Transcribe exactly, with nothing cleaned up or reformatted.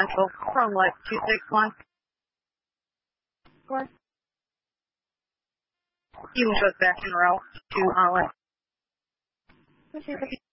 Central from what, two six one? What? You can go back in a row to uh, what?